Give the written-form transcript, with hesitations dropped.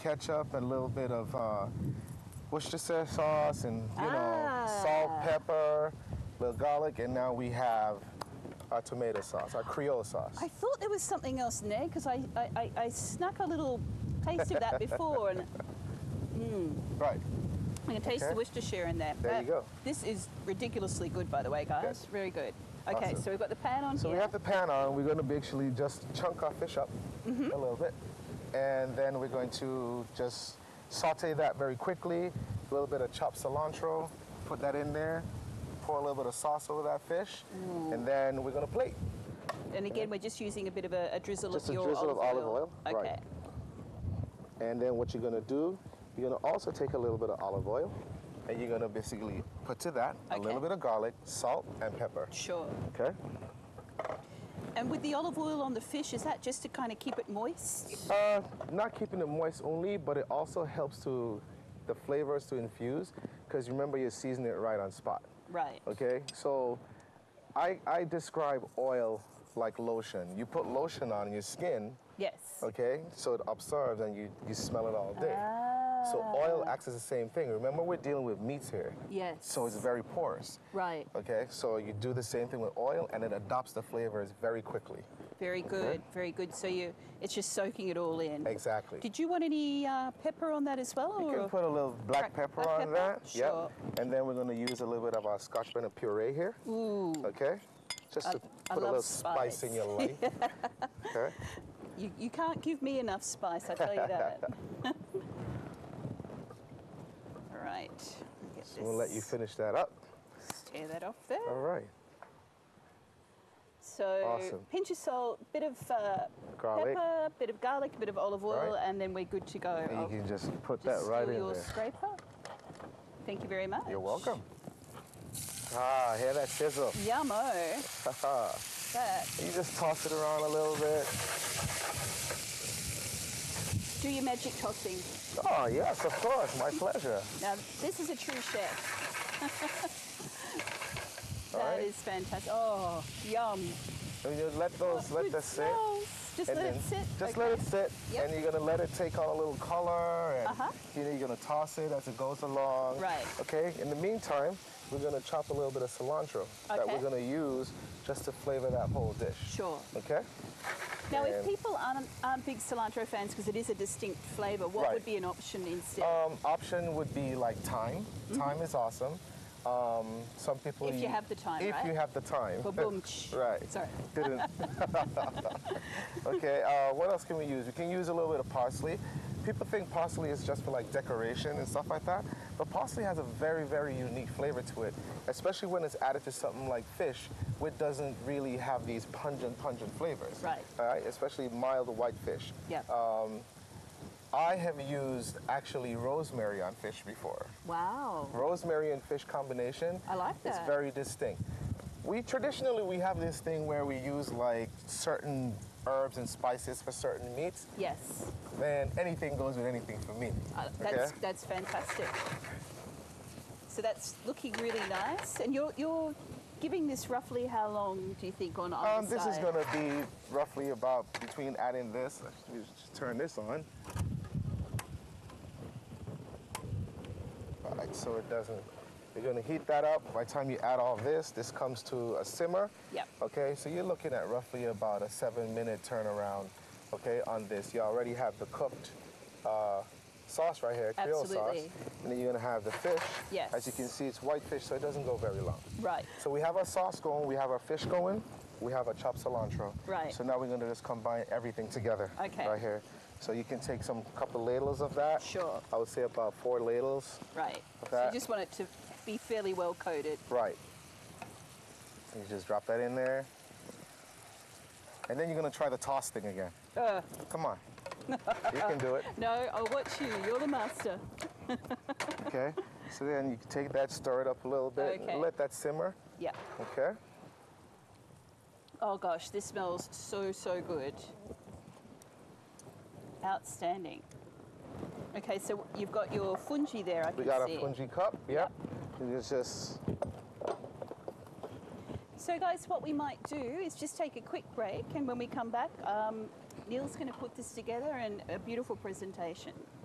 ketchup and a little bit of Worcestershire sauce and, you know, salt, pepper, a little garlic, and now we have our tomato sauce, our Creole sauce. I thought there was something else in there because I snuck a little taste of that before, and Right. I can taste the Worcestershire in there. There you go. This is ridiculously good, by the way, guys. Good. Very good. Okay, Awesome. so we've got the pan on So here. we have the pan on. We're going to basically just chunk our fish up a little bit. And then we're going to just saute that very quickly. A little bit of chopped cilantro, put that in there. Pour a little bit of sauce over that fish. And then we're going to plate. And again, we're just using a bit of a drizzle Just of a your drizzle of olive oil. Okay. Right. And then what you're going to do, you're going to also take a little bit of olive oil. And you're going to basically put to that a little bit of garlic, salt, and pepper. Sure. Okay? And with the olive oil on the fish, is that just to kind of keep it moist? Not keeping it moist only, but it also helps to the flavors to infuse, because remember you're seasoning it right on spot. Right. Okay? So I describe oil like lotion. You put lotion on your skin, Yes. okay, so it absorbs and you smell it all day. So oil acts as the same thing. Remember, we're dealing with meats here. Yes. So it's very porous. Right. Okay, so you do the same thing with oil and it adopts the flavors very quickly. Very good. Very good. So it's just soaking it all in. Exactly. Did you want any pepper on that as well? You or? can put a little black pepper black on pepper? that. Sure. Yep. And then we're going to use a little bit of our Scotch bonnet puree here. Ooh. Okay. Just to put a little spice in your life. Okay. You can't give me enough spice, I tell you that. All right. So we'll let you finish that up. Tear that off there. All right. So Awesome. pinch of salt, bit of Garlic. pepper, bit of garlic, bit of olive oil, Right. and then we're good to go. And you can just put Just that right steal in your there. scraper. Thank you very much. You're welcome. Ah, hear that sizzle. Yummo. That. You just toss it around a little bit. Do your magic tossing. Oh, yes, of course. My pleasure. Now, this is a true chef. All That right. is fantastic. Oh, yum. So you let those, let Good that sit. smells. Just And let then it sit. Just okay. let it sit, Yep. and you're gonna let it take on a little color, and Uh-huh. you're gonna toss it as it goes along. Right. Okay. In the meantime, we're gonna chop a little bit of cilantro that Okay. we're gonna use just to flavor that whole dish. Sure. Okay. Now, if And- people aren't big cilantro fans because it is a distinct flavour, what Right. would be an option instead? Option would be like thyme. Thyme is awesome. Some people If you have the time, If right? you have the time. Ba-boom. Right. Sorry. Didn't. Okay, what else can we use? We can use a little bit of parsley. People think parsley is just for like decoration and stuff like that, but parsley has a very, very unique flavor to it, especially when it's added to something like fish, which doesn't really have these pungent flavors. Right. All right, especially mild white fish. Yeah. I have used actually rosemary on fish before. Wow. Rosemary and fish combination. I like that. It's very distinct. Traditionally we have this thing where we use like certain herbs and spices for certain meats. Yes. Man, anything goes with anything for me. That's fantastic. So that's looking really nice. And you're giving this roughly how long do you think on either This is side? going to be roughly about between adding this. Let me just turn this on. All right, so it doesn't. You're going to heat that up. By the time you add all this comes to a simmer. Yep. Okay, so you're looking at roughly about a 7-minute turnaround. Okay, on this, you already have the cooked sauce right here, Creole Absolutely. sauce, and then you're going to have the fish. Yes. As you can see, it's white fish, so it doesn't go very long. Right. So we have our sauce going, we have our fish going, we have our chopped cilantro. Right. So now we're going to just combine everything together. Okay. Right here. So you can take some couple ladles of that. Sure. I would say about 4 ladles. Right. So that. you just want it to be fairly well coated. Right. And you just drop that in there. And then you're going to try the toss thing again. Come on. You can do it. No, I'll watch you. You're the master. Okay. So then you can take that, stir it up a little bit, Okay. and let that simmer. Yeah. Okay. Oh gosh, this smells so good. Outstanding. Okay, so you've got your fungi there, I can see. We got a fungi cup. Yep. It's just. So guys, what we might do is just take a quick break, and when we come back, Neil's going to put this together in a beautiful presentation.